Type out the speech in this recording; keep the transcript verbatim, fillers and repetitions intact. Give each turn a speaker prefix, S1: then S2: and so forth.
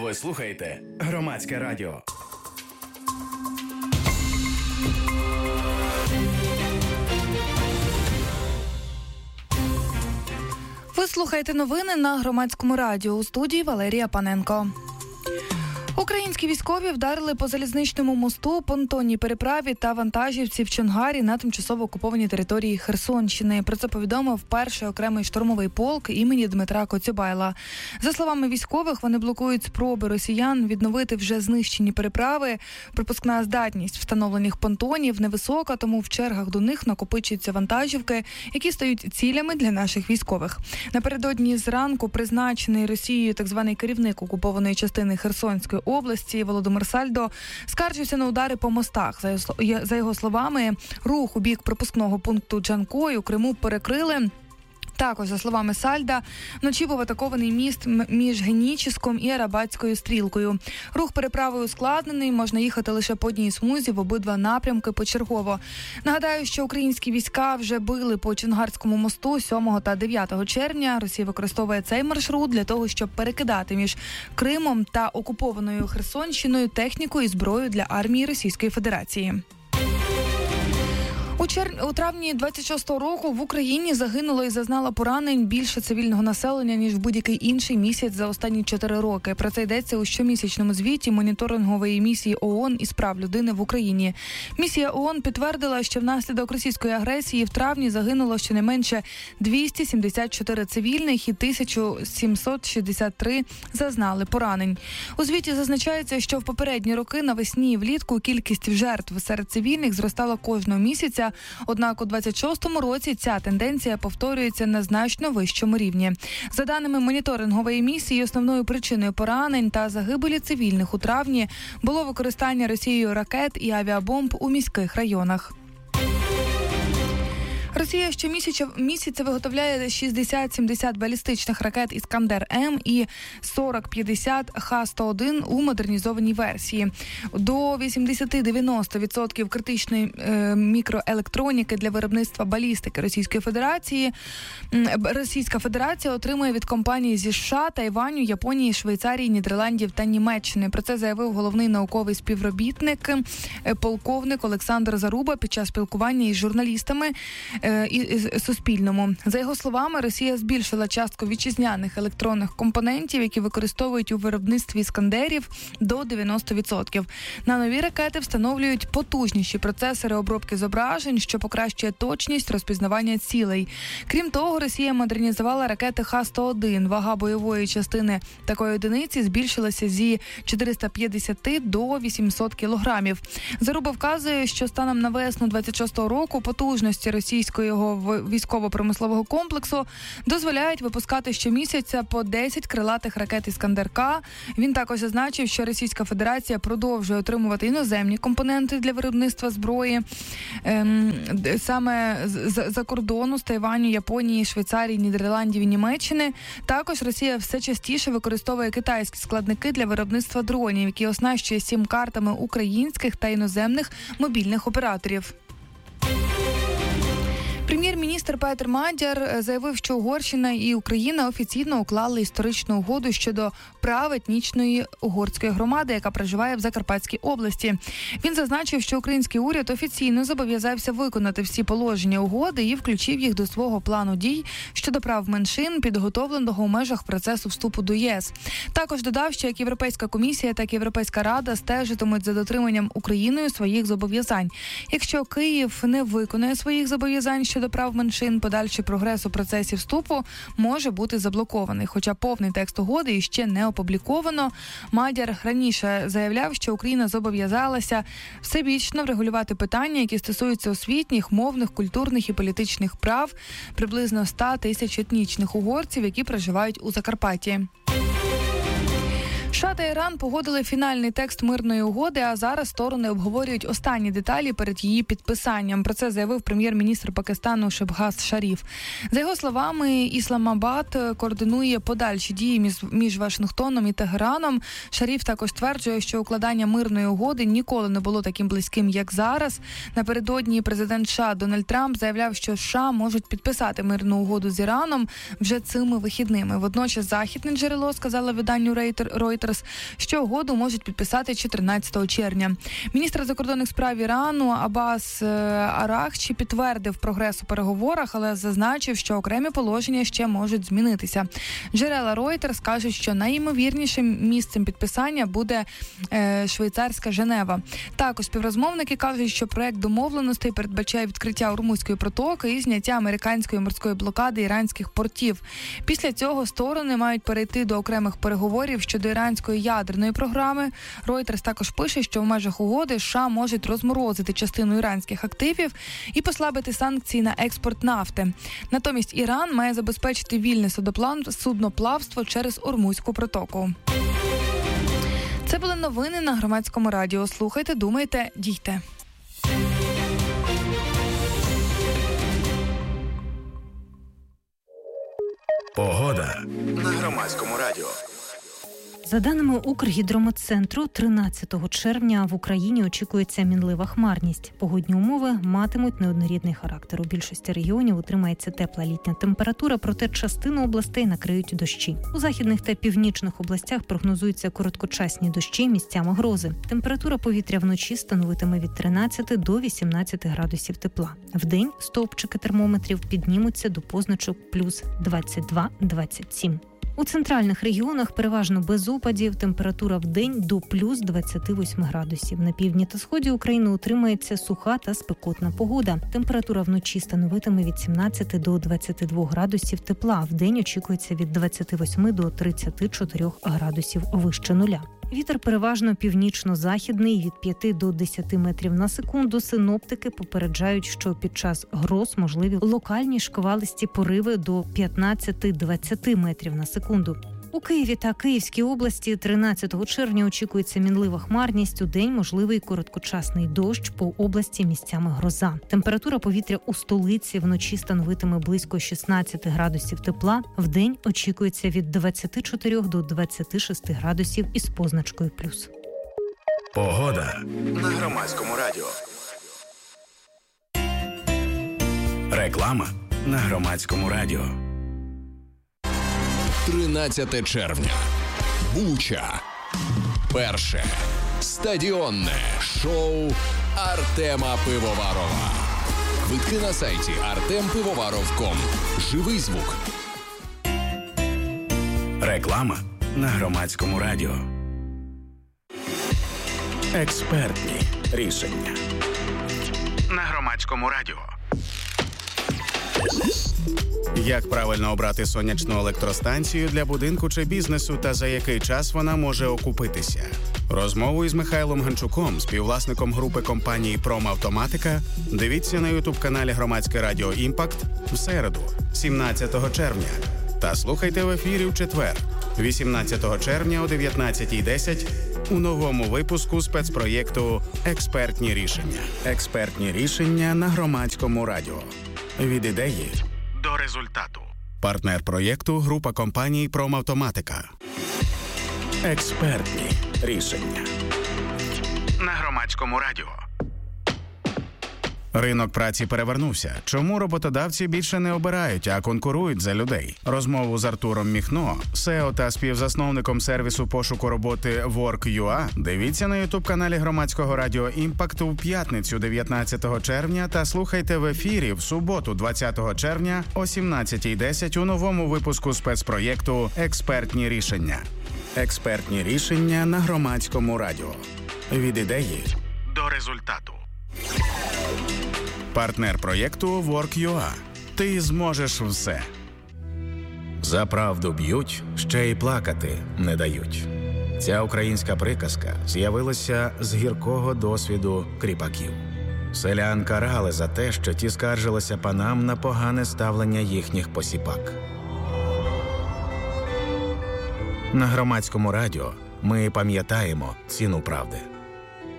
S1: Ви слухаєте Громадське радіо.
S2: Ви слухаєте новини на Громадському радіо. У студії Валерія Паненко. Українські військові вдарили по залізничному мосту, понтонній переправі та вантажівці в Чонгарі на тимчасово окупованій території Херсонщини. Про це повідомив перший окремий штурмовий полк імені Дмитра Коцюбайла. За словами військових, вони блокують спроби росіян відновити вже знищені переправи. Пропускна здатність встановлених понтонів невисока, тому в чергах до них накопичуються вантажівки, які стають цілями для наших військових. Напередодні зранку призначений Росією так званий керівник окупованої частини Херсонської області Володимир Сальдо скаржився на удари по мостах. За його словами, рух у бік пропускного пункту Джанкой у Криму перекрили. Також, за словами Сальда, вночі був атакований міст між Геніческом і Арабатською стрілкою. Рух переправою ускладнений, можна їхати лише по одній смузі в обидва напрямки почергово. Нагадаю, що українські війська вже били по Чонгарському мосту сьомого та дев'ятого червня. Росія використовує цей маршрут для того, щоб перекидати між Кримом та окупованою Херсонщиною техніку і зброю для армії Російської Федерації. У, чер... У травні двадцять шостого року в Україні загинуло і зазнало поранень більше цивільного населення, ніж в будь-який інший місяць за останні чотири роки. Про це йдеться у щомісячному звіті моніторингової місії ООН із прав людини в Україні. Місія ООН підтвердила, що внаслідок російської агресії в травні загинуло щонайменше двісті сімдесят чотири цивільних і тисяча сімсот шістдесят три зазнали поранень. У звіті зазначається, що в попередні роки навесні і влітку кількість жертв серед цивільних зростала кожного місяця. Однак у двадцять шостому році ця тенденція повторюється на значно вищому рівні. За даними моніторингової місії, основною причиною поранень та загибелі цивільних у травні було використання Росією ракет і авіабомб у міських районах. Росія щомісяця місяця виготовляє шістдесят-сімдесят балістичних ракет «Іскандер-М» і сорок-п'ятдесят Х сто один у модернізованій версії. До вісімдесят-дев'яносто відсотків критичної е, мікроелектроніки для виробництва балістики Російської Федерації Російська Федерація отримує від компаній зі США, Тайваню, Японії, Швейцарії, Нідерландів та Німеччини. Про це заявив головний науковий співробітник, полковник Олександр Заруба під час спілкування із журналістами і Суспільному. За його словами, Росія збільшила частку вітчизняних електронних компонентів, які використовують у виробництві «Іскандерів» до дев'яносто відсотків. На нові ракети встановлюють потужніші процесори обробки зображень, що покращує точність розпізнавання цілей. Крім того, Росія модернізувала ракети Х сто один. Вага бойової частини такої одиниці збільшилася зі чотириста п'ятдесят до вісімсот кілограмів. Заруба вказує, що станом на весну двадцять шостого року потужності російського військово-промислового комплексу дозволяють випускати щомісяця по десять крилатих ракет «Іскандер-К». Він також зазначив, що Російська Федерація продовжує отримувати іноземні компоненти для виробництва зброї ем, саме з-за кордону, з Тайваню, Японії, Швейцарії, Нідерландів і Німеччини. Також Росія все частіше використовує китайські складники для виробництва дронів, які оснащує сім-картами українських та іноземних мобільних операторів. Прем'єр-міністр Петр Мадяр заявив, що Угорщина і Україна офіційно уклали історичну угоду щодо прав етнічної угорської громади, яка проживає в Закарпатській області. Він зазначив, що український уряд офіційно зобов'язався виконати всі положення угоди і включив їх до свого плану дій щодо прав меншин, підготовленого у межах процесу вступу до ЄС. Також додав, що як Європейська комісія, так і Європейська рада стежитимуть за дотриманням Україною своїх зобов'язань. Якщо Київ не виконує своїх зобов'язань щодо прав меншин, подальший прогрес у процесі вступу може бути заблокований. Хоча повний текст угоди іще не опубліковано. Мадяр раніше заявляв, що Україна зобов'язалася всебічно врегулювати питання, які стосуються освітніх, мовних, культурних і політичних прав приблизно сто тисяч етнічних угорців, які проживають у Закарпатті. США та Іран погодили фінальний текст мирної угоди, а зараз сторони обговорюють останні деталі перед її підписанням. Про це заявив прем'єр-міністр Пакистану Шебгаз Шаріф. За його словами, Ісламабад координує подальші дії між, між Вашингтоном і Тегераном. Шаріф також стверджує, що укладання мирної угоди ніколи не було таким близьким, як зараз. Напередодні президент США Дональд Трамп заявляв, що США можуть підписати мирну угоду з Іраном вже цими вихідними. Водночас західне джерело сказало виданню Reuters, Reuters, що угоду можуть підписати чотирнадцятого червня. Міністр закордонних справ Ірану Аббас Арахчі підтвердив прогрес у переговорах, але зазначив, що окремі положення ще можуть змінитися. Джерела Reuters кажуть, що найімовірнішим місцем підписання буде е, швейцарська Женева. Також співрозмовники кажуть, що проект домовленостей передбачає відкриття Ормузької протоки і зняття американської морської блокади іранських портів. Після цього сторони мають перейти до окремих переговорів щодо іранської ядерної програми. Reuters також пише, що в межах угоди США можуть розморозити частину іранських активів і послабити санкції на експорт нафти. Натомість Іран має забезпечити вільне судноплавство через Ормузьку протоку. Це були новини на Громадському радіо. Слухайте, думайте, дійте.
S1: Погода на Громадському радіо.
S3: За даними Укргідрометцентру, тринадцятого червня в Україні очікується мінлива хмарність. Погодні умови матимуть неоднорідний характер. У більшості регіонів утримається тепла літня температура, проте частину областей накриють дощі. У західних та північних областях прогнозуються короткочасні дощі, місцями грози. Температура повітря вночі становитиме від тринадцяти до вісімнадцяти градусів тепла. Вдень стовпчики термометрів піднімуться до позначок плюс двадцять два - двадцять сім. У центральних регіонах переважно без опадів, температура вдень до плюс двадцять вісім градусів. На півдні та сході України утримається суха та спекотна погода. Температура вночі становитиме від сімнадцяти до двадцяти двох градусів тепла, вдень очікується від двадцяти восьми до тридцяти чотирьох градусів вище нуля. Вітер переважно північно-західний від п'яти до десяти метрів на секунду. Синоптики попереджають, що під час гроз можливі локальні шквалисті пориви до п'ятнадцяти - двадцяти метрів на секунду. У Києві та Київській області тринадцятого червня очікується мінлива хмарність. У день можливий короткочасний дощ, по області місцями гроза. Температура повітря у столиці вночі становитиме близько шістнадцяти градусів тепла. Вдень очікується від двадцяти чотирьох до двадцяти шести градусів із позначкою плюс.
S1: Погода на Громадському радіо. Реклама на Громадському радіо.
S4: тринадцяте червня. Буча. Перше стадіонне шоу Артема Пивоварова. Квитки на сайті артем пивоваров крапка ком. Живий звук.
S1: Реклама на Громадському радіо. Експертні рішення на Громадському радіо. Як правильно обрати сонячну електростанцію для будинку чи бізнесу та за який час вона може окупитися? Розмову із Михайлом Ганчуком, співвласником групи компанії «Промавтоматика», дивіться на ютуб-каналі Громадське радіо «Імпакт» в середу, сімнадцятого червня. Та слухайте в ефірі в четвер, вісімнадцятого червня о дев'ятнадцятій десять у новому випуску спецпроєкту «Експертні рішення». Експертні рішення на Громадському радіо. Від ідеї до результату. Партнер проєкту – група компаній «Промавтоматика». Експертні рішення на Громадському радіо. Ринок праці перевернувся. Чому роботодавці більше не обирають, а конкурують за людей? Розмову з Артуром Міхно, сео та співзасновником сервісу пошуку роботи Work.ua, дивіться на ютуб-каналі Громадського радіо «Імпакт» у п'ятницю дев'ятнадцятого червня та слухайте в ефірі в суботу двадцятого червня о сімнадцятій десять у новому випуску спецпроєкту «Експертні рішення». Експертні рішення на Громадському радіо. Від ідеї до результату. Партнер проєкту Work.ua. Ти зможеш все. За правду б'ють, ще й плакати не дають. Ця українська приказка з'явилася з гіркого досвіду кріпаків. Селян карали за те, що ті скаржилися панам на погане ставлення їхніх посіпак. На Громадському радіо ми пам'ятаємо ціну правди.